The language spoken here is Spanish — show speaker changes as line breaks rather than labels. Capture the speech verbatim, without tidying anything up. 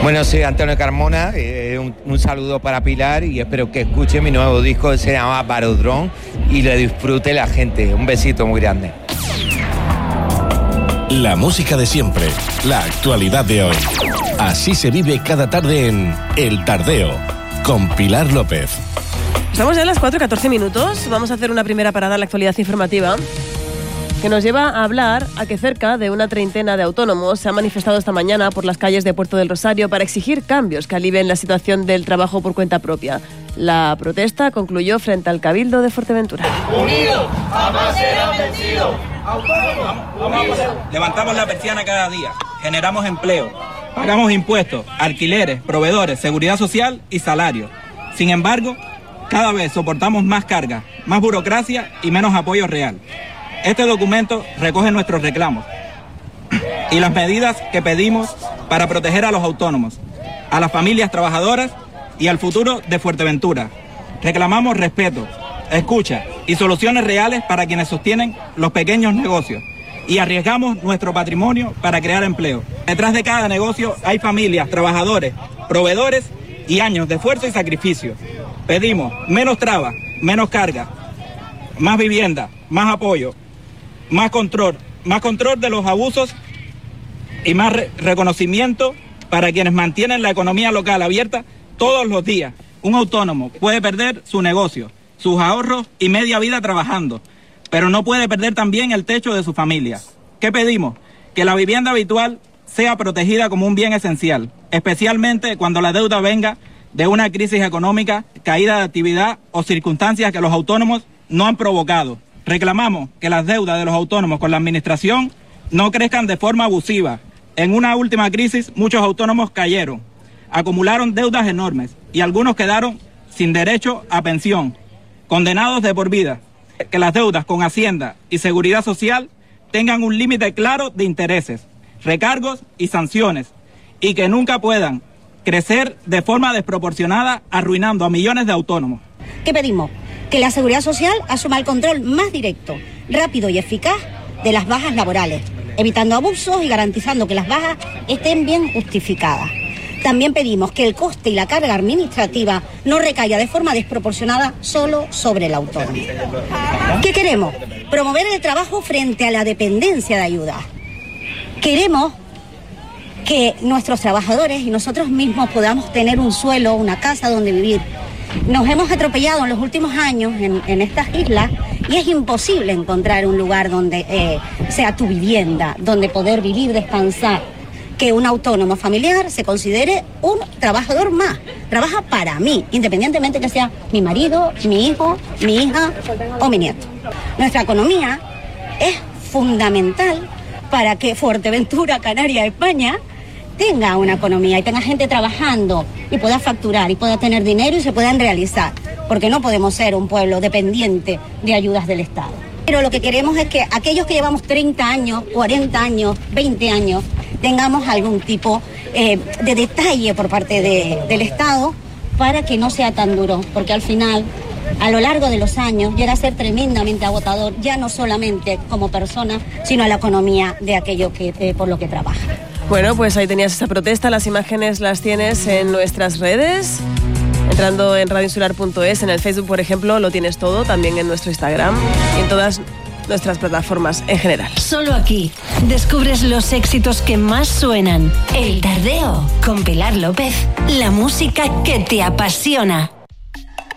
Bueno, soy Antonio Carmona, eh, un, un saludo para Pilar y espero que escuche mi nuevo disco que se llama Barodrón y le disfrute la gente. Un besito muy grande.
La música de siempre, la actualidad de hoy. Así se vive cada tarde en El Tardeo, con Pilar López.
Estamos ya a las cuatro y catorce minutos. Vamos a hacer una primera parada en la actualidad informativa que nos lleva a hablar a que cerca de una treintena de autónomos se han manifestado esta mañana por las calles de Puerto del Rosario para exigir cambios que alivien la situación del trabajo por cuenta propia. La protesta concluyó frente al Cabildo de Fuerteventura.
Unidos, jamás serán vencidos. Autónomos,
levantamos la persiana cada día, generamos empleo, pagamos impuestos, alquileres, proveedores, seguridad social y salarios. Sin embargo, cada vez soportamos más carga, más burocracia y menos apoyo real. Este documento recoge nuestros reclamos y las medidas que pedimos para proteger a los autónomos, a las familias trabajadoras y al futuro de Fuerteventura. Reclamamos respeto, escucha y soluciones reales para quienes sostienen los pequeños negocios y arriesgamos nuestro patrimonio para crear empleo. Detrás de cada negocio hay familias, trabajadores, proveedores y años de esfuerzo y sacrificio. Pedimos menos trabas, menos carga, más vivienda, más apoyo, más control, más control de los abusos y más re- reconocimiento para quienes mantienen la economía local abierta todos los días. Un autónomo puede perder su negocio, sus ahorros y media vida trabajando, pero no puede perder también el techo de su familia. ¿Qué pedimos? Que la vivienda habitual sea protegida como un bien esencial, especialmente cuando la deuda venga de una crisis económica, caída de actividad o circunstancias que los autónomos no han provocado. Reclamamos que las deudas de los autónomos con la administración no crezcan de forma abusiva. En una última crisis, muchos autónomos cayeron, acumularon deudas enormes y algunos quedaron sin derecho a pensión, condenados de por vida. Que las deudas con Hacienda y Seguridad Social tengan un límite claro de intereses, recargos y sanciones, y que nunca puedan crecer de forma desproporcionada, arruinando a millones de autónomos.
¿Qué pedimos? Que la Seguridad Social asuma el control más directo, rápido y eficaz de las bajas laborales, evitando abusos y garantizando que las bajas estén bien justificadas. También pedimos que el coste y la carga administrativa no recaiga de forma desproporcionada solo sobre el autónomo. ¿Qué queremos? Promover el trabajo frente a la dependencia de ayuda. Queremos que nuestros trabajadores y nosotros mismos podamos tener un suelo, una casa donde vivir. Nos hemos atropellado en los últimos años en, en estas islas y es imposible encontrar un lugar donde eh, sea tu vivienda, donde poder vivir, descansar. Que un autónomo familiar se considere un trabajador más. Trabaja para mí, independientemente que sea mi marido, mi hijo, mi hija o mi nieto. Nuestra economía es fundamental para que Fuerteventura, Canarias, España tenga una economía y tenga gente trabajando y pueda facturar y pueda tener dinero y se puedan realizar, porque no podemos ser un pueblo dependiente de ayudas del Estado. Pero lo que queremos es que aquellos que llevamos treinta años, cuarenta años, veinte años, tengamos algún tipo eh, de detalle por parte de, del Estado para que no sea tan duro, porque al final, a lo largo de los años, llega a ser tremendamente agotador, ya no solamente como persona, sino a la economía de aquello que, eh, por lo que trabaja.
Bueno, pues ahí tenías esa protesta, las imágenes las tienes en nuestras redes, entrando en radio insular punto es, en el Facebook, por ejemplo, lo tienes todo, también en nuestro Instagram y en todas nuestras plataformas en general.
Solo aquí descubres los éxitos que más suenan. El Tardeo, con Pilar López, la música que te apasiona.